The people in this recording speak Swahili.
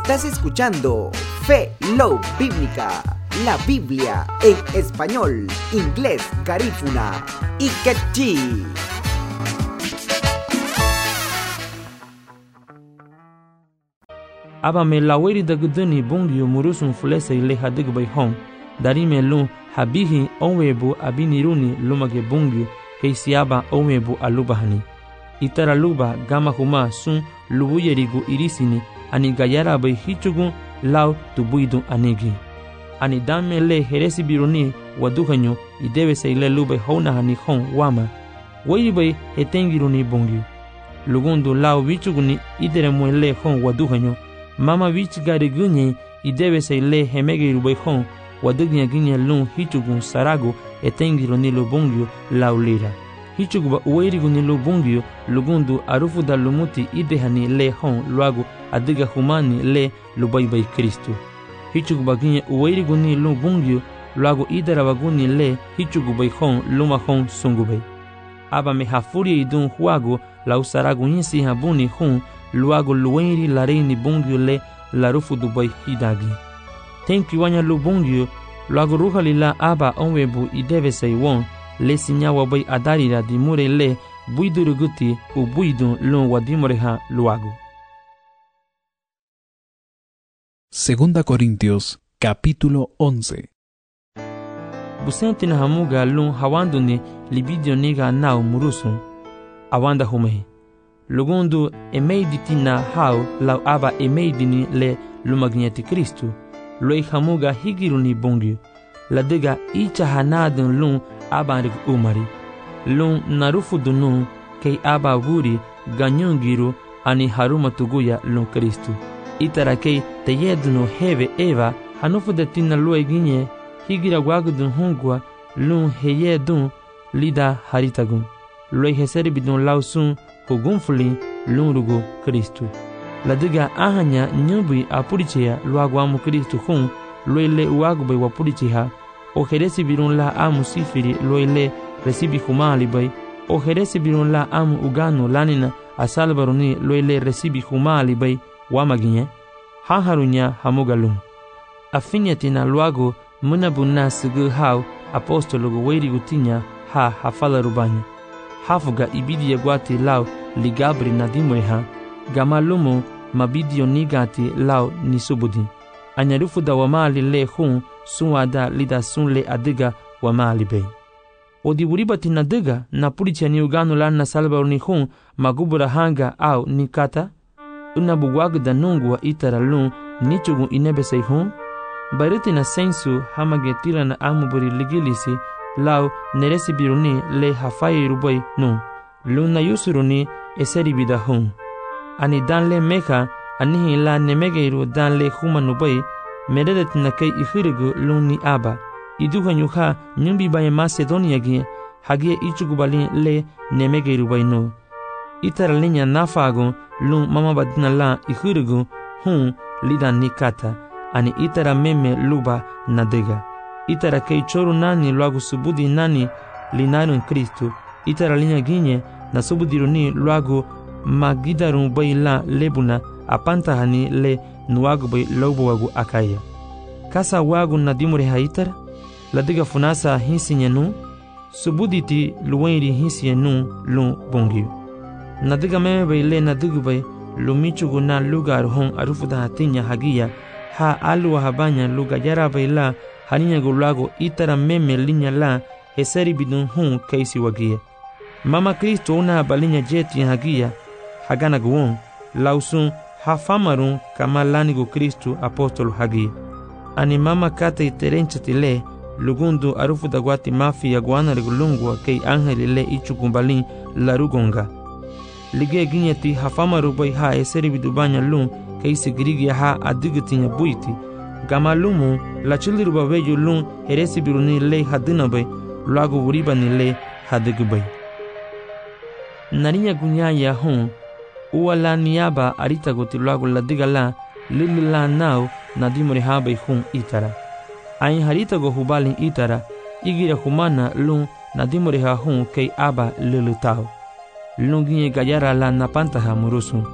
Estás escuchando Fe Love Bíblica, la Biblia en español, inglés, garífuna y quechí. Aba me laweri da guduni bongyo murusun fulesa ile hadig bay hong. Dari me lun habihi onwebu abiniruni lumage bongyo kay siaba onwebu alubahani. Itara luba gama huma sun lubu yerigu irisini ani gayara bay hichugun law tubuidun anigi. Ani dame le heresi biruni waduhanyo idebe se ile lube hona hani hong wama. Wei bay hetengiruni bongyo. Lugundu law wichuguni idere muele hong waduhanyo. Mama wich gari gunye idebe se le hemege rubay hong wadugnya ginye lun hichugun sarago etengiruni lubongyo laulira. Hichuguba uweirigu ni lubongyo lugundu arufu da lumuti idehani le hong luago adiga humani le lubaybay Kristu. Hichuguba ginye uweirigu ni lubongyo luago idarabaguni le hichugubay hong luma hong sungubay. Aba me hafuri idun huago la usarago nyisi habuni hong luago luweiri lareini bongyo le larufu dubay hidagi. Tenki wanya lubongyo luago ruhalila aba onwebu idebe say won le sinyawa bay adarira dimure le buiduruguti u buidun lun wadimoreha luago. Segunda Corintios, capítulo 11. Busente na hamuga lun hawanduni libidio niga nao murusun awanda humehi. Lugundu emeiditina hao lau aba emeidini le lumagneti Kristu. Loi hamuga higiruni bongyu. Ladiga icha hanadun lun abanrik umari. Lun narufu dunun kei aba wuri ganyungiru ani haruma tuguya lun Kristu. Itara kei teyedunu heve eva hanufu detina lue ginye higira wagudun hungwa lun heyedun lida haritagun. Loi heseri bidun lausun hugunfuli lun rugu Kristu. Ladiga ahanya nyubi apurichea luaguamu Kristu hun loile uagube wapuricheha. O heresi birun la amu sifiri loile resibi humali bay. O heresi birun la amu uganu lanina asalbaruni loile resibi humali bay wamaginye. Haharunya hamugalum. Afinyatina luago munabuna sigu hau apostologu weiri gutinya ha hafala rubanya. Hafuga ibidi yagwati lau ligabri nadimoiha. Gamalumu mabidio nigati lau nisubudi. Anyarufu da wamali le hun suwada lida sunle adiga wamali bay. Odiburibati nadiga na pulicha ni uganu lana salbaruni hun magubura hanga au nikata. Unabuwagu da nungwa itara lun nichugu inebesay hun. Bariti na sensu hamagetila na amuburi ligilisi lau neresi biruni le hafai rubay nun. Lun na yusuruni eseri bida hun. Ani dan le meka anihi la nemegeiru dan le humanubay meredetina kei ihirigu luni aba. Iduhanyuha nyumbi baye Macedonia gi hagie ichugubali le nemegeiru bay no. Itara linya nafagu lun mama badina la ihirigu hun lida nikata. Ani itara meme luba nadega. Itara kei choru nani luagu subudi nani linarun Kristu. Itara linya ginye na subudiruni luagu magidarun bay la lebuna apantahani le nuagu bay lobuwagu akaya. Kasa wagu nadimure haitara ladiga funasa hinsinyanu subuditi luwenri hinsinyanu lun bongyu. Nadiga meme bay le nadigu bay lumichugu na lugar hon arufuda hatinya hagia ha alwa habanya luga yara bay la haninya gulago itara meme linya la heseri bidun hun kaisi wagia. Mama Kristo una balinya jeti hagia hagana guon lausun hafamarun kama lanigo Kristu apostolo hagia. Ani mama kata iterenchatile lugundu arufu dagwati mafi ya guana regulungwa kei angeli le ichukumbalin larugonga. Lige ginyeti hafamaru bay ha eseri bidubanya lun kei sigirigi ha adigitinya buiti. Gama lumu la chiliru babeju lun heresi biruni le hadina bay luago uribani le hadigu bay. Narinya gunyaya hun uwala niaba arita goti luago ladiga la lilila nao nadimuri habay hun itara. Ain harita go hubalin itara igira humana lun nadimuri ha hun kei aba lilitao. Lunginye gayara la napantaha murusun.